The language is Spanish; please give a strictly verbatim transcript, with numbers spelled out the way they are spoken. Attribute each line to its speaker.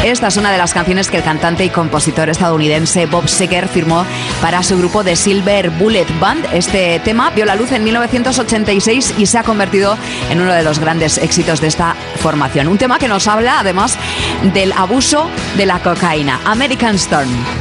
Speaker 1: Esta es una de las canciones que el cantante y compositor estadounidense Bob Seger firmó para su grupo The Silver Bullet Band. Este tema vio la luz en mil novecientos ochenta y seis y se ha convertido en uno de los grandes éxitos de esta formación. Un tema que nos habla además del abuso de la cocaína. American Storm.